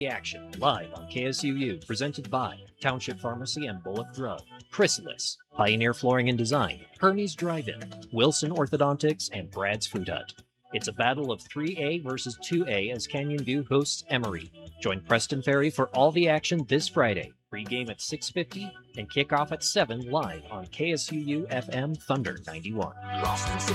The action live on KSUU, presented by Township Pharmacy and Bullock Drug, Chrysalis, Pioneer Flooring and Design, Hermes Drive-In, Wilson Orthodontics, and Brad's Food Hut. It's a battle of 3A versus 2A as Canyon View hosts Emory. Join Preston Ferry for all the action this Friday. Pre-game at 6:50 and kickoff at 7 live on KSUU FM Thunder 91.